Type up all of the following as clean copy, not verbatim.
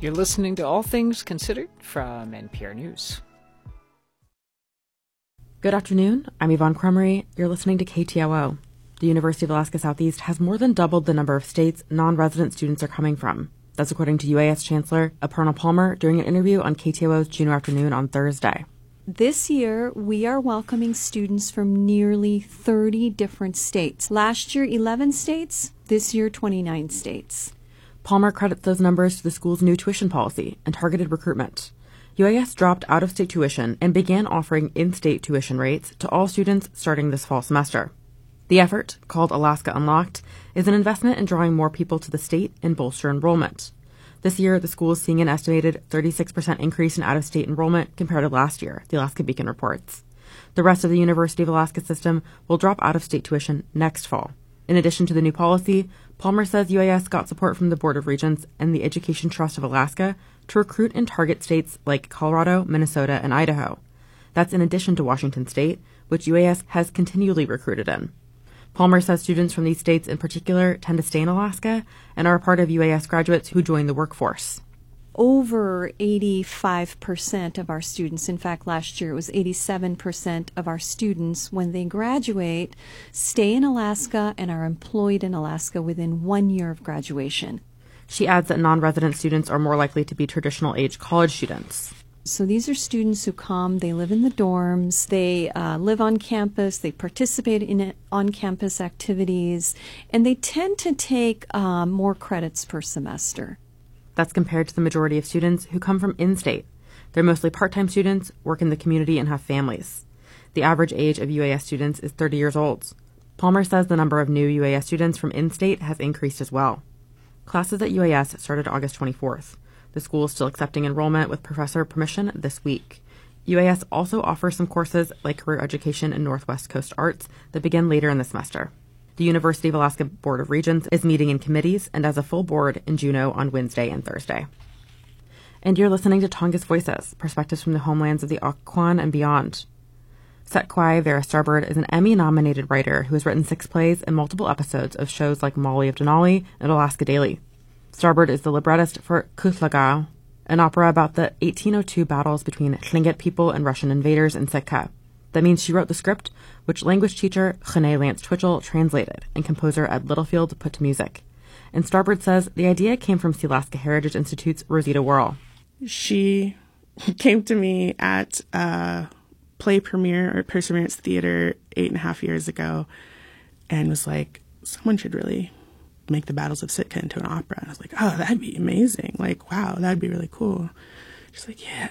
You're listening to All Things Considered from NPR News. Good afternoon. I'm Yvonne Crummery. You're listening to KTOO. The University of Alaska Southeast has more than doubled the number of states non-resident students are coming from. That's according to UAS Chancellor Aparna Palmer during an interview on KTOO's Juneau Afternoon on Thursday. This year, we are welcoming students from nearly 30 different states. Last year, 11 states. This year, 29 states. Palmer credits those numbers to the school's new tuition policy and targeted recruitment. UAS dropped out-of-state tuition and began offering in-state tuition rates to all students starting this fall semester. The effort, called Alaska Unlocked, is an investment in drawing more people to the state and bolster enrollment. This year, the school is seeing an estimated 36% increase in out-of-state enrollment compared to last year, the Alaska Beacon reports. The rest of the University of Alaska system will drop out-of-state tuition next fall. In addition to the new policy, Palmer says UAS got support from the Board of Regents and the Education Trust of Alaska to recruit in target states like Colorado, Minnesota, and Idaho. That's in addition to Washington State, which UAS has continually recruited in. Palmer says students from these states in particular tend to stay in Alaska and are a part of UAS graduates who join the workforce. Over 85% of our students, in fact, last year it was 87% of our students, when they graduate, stay in Alaska and are employed in Alaska within 1 year of graduation. She adds that non-resident students are more likely to be traditional-age college students. So these are students who come, they live in the dorms, they live on campus, they participate in on-campus activities, and they tend to take more credits per semester. That's compared to the majority of students who come from in-state. They're mostly part-time students, work in the community, and have families. The average age of UAS students is 30 years old. Palmer says the number of new UAS students from in-state has increased as well. Classes at UAS started August 24th. The school is still accepting enrollment with professor permission this week. UAS also offers some courses like career education and Northwest Coast Arts that begin later in the semester. The University of Alaska Board of Regents is meeting in committees and as a full board in Juneau on Wednesday and Thursday. And you're listening to Tongass Voices, perspectives from the homelands of the Occoquan and beyond. Setquai Vera Starbird is an Emmy-nominated writer who has written 6 plays and multiple episodes of shows like Molly of Denali and Alaska Daily. Starbird is the librettist for Kuthlagau, an opera about the 1802 battles between Tlingit people and Russian invaders in Sitka. That means she wrote the script, which language teacher Chene Lance Twitchell translated, and composer Ed Littlefield put to music. And Starbird says the idea came from Sealaska Heritage Institute's Rosita Worrell. She came to me at a play premiere at Perseverance Theater 8.5 years ago and was like, someone should really make the Battles of Sitka into an opera. And I was like, oh, that'd be amazing. Like, wow, that'd be really cool. She's like, yeah.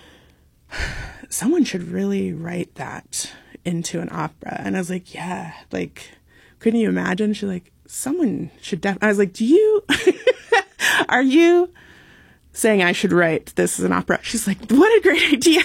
Someone should really write that into an opera. And I was like, yeah, like, couldn't you imagine? She's like, someone should I was like, are you saying I should write this as an opera? She's like, what a great idea.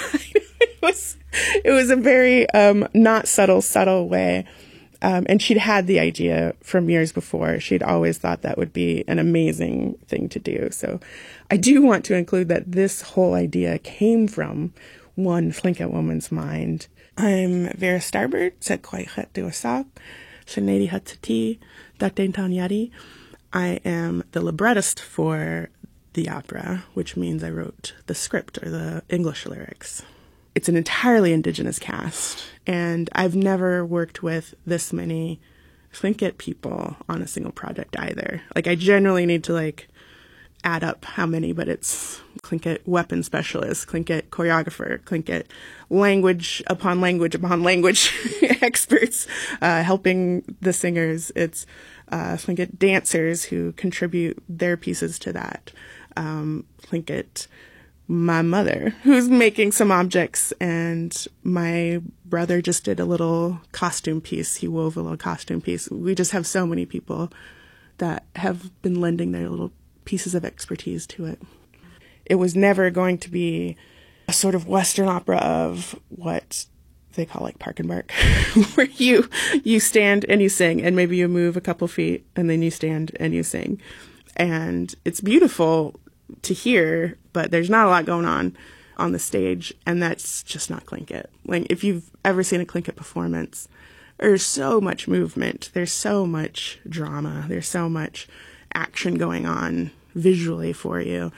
It was a very not subtle way. And she'd had the idea from years before. She'd always thought that would be an amazing thing to do. So I do want to include that this whole idea came from one Tlingit woman's mind. I'm Vera Starbird, Setquai Chet Dewasak, Shanedi Hatati, Dakdain Tanyadi. I am the librettist for the opera, which means I wrote the script or the English lyrics. It's an entirely indigenous cast, and I've never worked with this many Tlingit people on a single project either. Like, I generally need to, add up how many, but it's Tlingit weapon specialist, Tlingit choreographer, Tlingit language upon language upon language experts helping the singers. It's Tlingit dancers who contribute their pieces to that. Tlingit my mother, who's making some objects, and my brother just did a little costume piece. He wove a little costume piece. We just have so many people that have been lending their little pieces of expertise to it. It was never going to be a sort of Western opera of what they call Park and Bark, where you stand and you sing, and maybe you move a couple feet and then you stand and you sing. And it's beautiful to hear, but there's not a lot going on the stage, and that's just not Tlingit. If you've ever seen a Tlingit performance, there's so much movement, there's so much drama, there's so much action going on visually for you.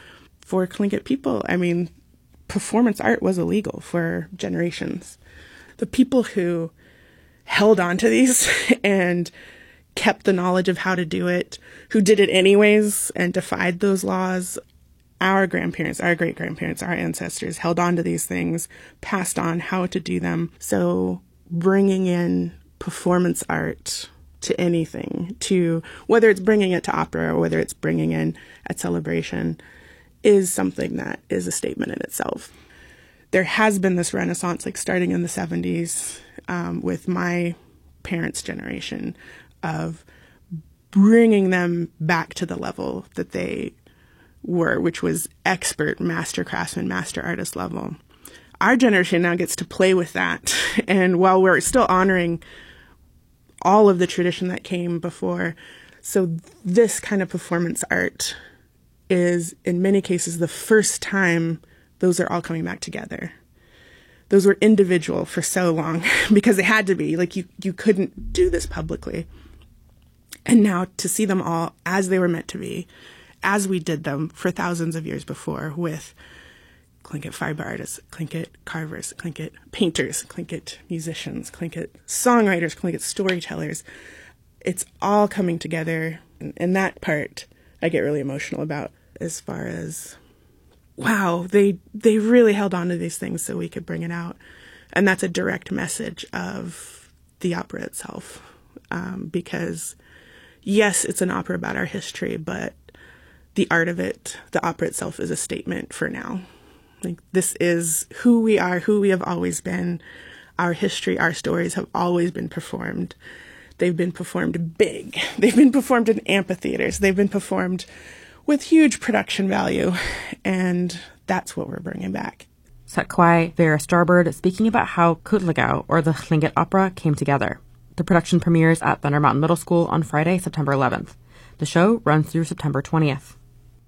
for Tlingit people. I mean, performance art was illegal for generations. The people who held on to these and kept the knowledge of how to do it, who did it anyways and defied those laws, our grandparents, our great-grandparents, our ancestors held on to these things, passed on how to do them. So bringing in performance art to anything, to whether it's bringing it to opera or whether it's bringing in at Celebration, is something that is a statement in itself. There has been this renaissance, like starting in the 70s with my parents' generation, of bringing them back to the level that they were, which was expert master craftsman, master artist level. Our generation now gets to play with that. And while we're still honoring all of the tradition that came before, so this kind of performance art is, in many cases, the first time those are all coming back together. Those were individual for so long because they had to be. Like, you couldn't do this publicly. And now to see them all as they were meant to be, as we did them for thousands of years before, with Tlingit fiber artists, Tlingit carvers, Tlingit painters, Tlingit musicians, Tlingit songwriters, Tlingit storytellers. It's all coming together. And that part I get really emotional about, as far as, wow, they really held on to these things so we could bring it out. And that's a direct message of the opera itself. Because, yes, it's an opera about our history, but the art of it, the opera itself, is a statement for now. Like, this is who we are, who we have always been. Our history, our stories have always been performed. They've been performed big. They've been performed in amphitheaters. They've been performed with huge production value. And that's what we're bringing back. Setkwai Vera Starbird speaking about how Kutligau, or the Tlingit Opera, came together. The production premieres at Thunder Mountain Middle School on Friday, September 11th. The show runs through September 20th.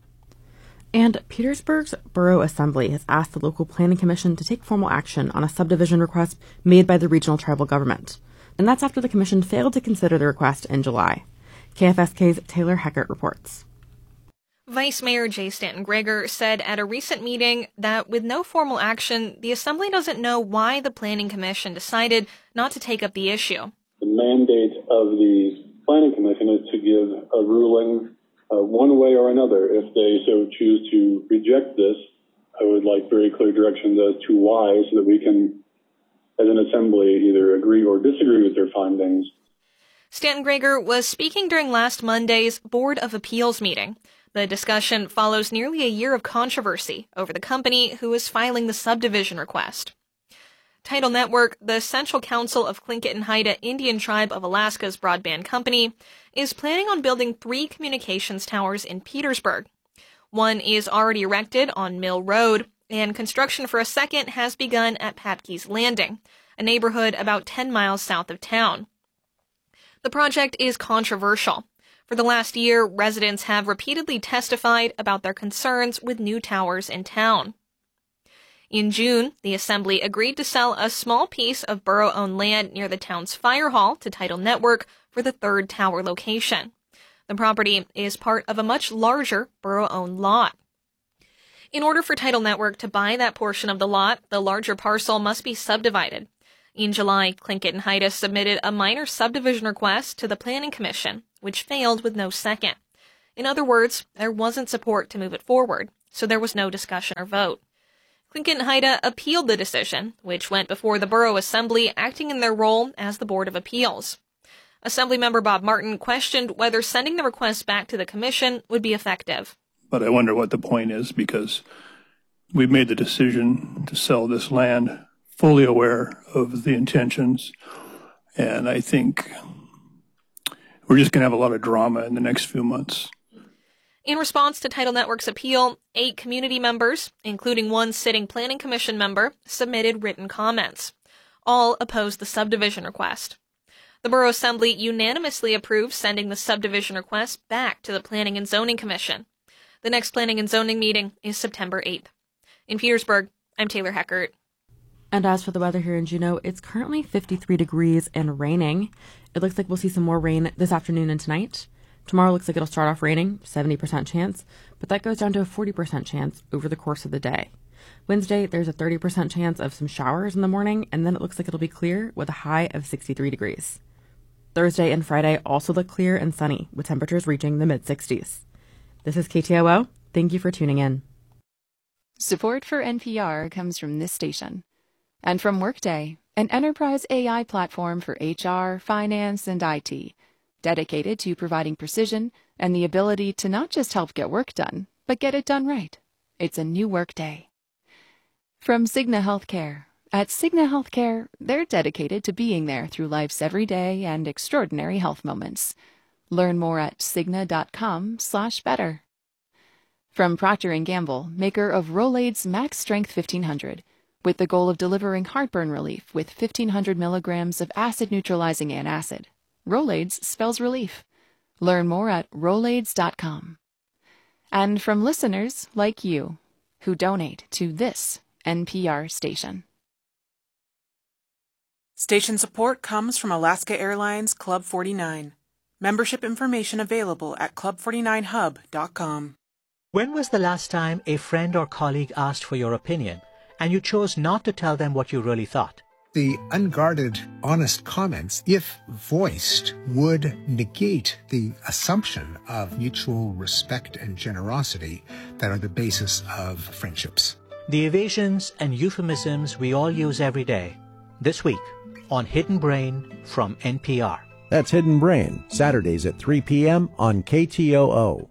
And Petersburg's Borough Assembly has asked the local planning commission to take formal action on a subdivision request made by the regional tribal government. And that's after the commission failed to consider the request in July. KFSK's Taylor Heckert reports. Vice Mayor J. Stanton Greger said at a recent meeting that with no formal action, the Assembly doesn't know why the Planning Commission decided not to take up the issue. The mandate of the Planning Commission is to give a ruling one way or another. If they so choose to reject this, I would like very clear directions as to why, so that we can, as an assembly, either agree or disagree with their findings. Stanton Greger was speaking during last Monday's Board of Appeals meeting. The discussion follows nearly a year of controversy over the company who is filing the subdivision request. Tidal Network, the Central Council of Tlingit and Haida Indian Tribe of Alaska's broadband company, is planning on building 3 communications towers in Petersburg. One is already erected on Mill Road, and construction for a second has begun at Papke's Landing, a neighborhood about 10 miles south of town. The project is controversial. For the last year, residents have repeatedly testified about their concerns with new towers in town. In June, the Assembly agreed to sell a small piece of borough-owned land near the town's fire hall to Tidal Network for the 3rd tower location. The property is part of a much larger borough-owned lot. In order for Tidal Network to buy that portion of the lot, the larger parcel must be subdivided. In July, Tlingit and Haida submitted a minor subdivision request to the Planning Commission, which failed with no second. In other words, there wasn't support to move it forward, so there was no discussion or vote. Tlingit and Haida appealed the decision, which went before the Borough Assembly acting in their role as the Board of Appeals. Assemblymember Bob Martin questioned whether sending the request back to the Commission would be effective. But I wonder what the point is, because we've made the decision to sell this land fully aware of the intentions, and I think we're just going to have a lot of drama in the next few months. In response to Tidal Network's appeal, 8 community members, including one sitting Planning Commission member, submitted written comments. All opposed the subdivision request. The Borough Assembly unanimously approved sending the subdivision request back to the Planning and Zoning Commission. The next Planning and Zoning meeting is September 8th. In Petersburg, I'm Taylor Heckert. And as for the weather here in Juneau, it's currently 53 degrees and raining. It looks like we'll see some more rain this afternoon and tonight. Tomorrow looks like it'll start off raining, 70% chance, but that goes down to a 40% chance over the course of the day. Wednesday, there's a 30% chance of some showers in the morning, and then it looks like it'll be clear with a high of 63 degrees. Thursday and Friday also look clear and sunny, with temperatures reaching the mid-60s. This is KTOO. Thank you for tuning in. Support for NPR comes from this station and from Workday, an enterprise AI platform for HR, finance, and IT, dedicated to providing precision and the ability to not just help get work done, but get it done right. It's a new Workday. From Cigna Healthcare. At Cigna Healthcare, they're dedicated to being there through life's everyday and extraordinary health moments. Learn more at cigna.com/better. From Procter & Gamble, maker of Rolaids Max Strength 1500, with the goal of delivering heartburn relief with 1,500 milligrams of acid-neutralizing antacid. Rolaids spells relief. Learn more at Rolaids.com. And from listeners like you, who donate to this NPR station. Station support comes from Alaska Airlines Club 49. Membership information available at club49hub.com. When was the last time a friend or colleague asked for your opinion and you chose not to tell them what you really thought? The unguarded, honest comments, if voiced, would negate the assumption of mutual respect and generosity that are the basis of friendships. The evasions and euphemisms we all use every day. This week on Hidden Brain from NPR. That's Hidden Brain, Saturdays at 3 p.m. on KTOO.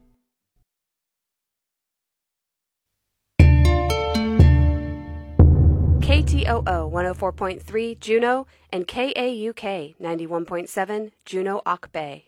KTOO 104.3 Juneau and KAUK 91.7 Juneau-Ock Bay.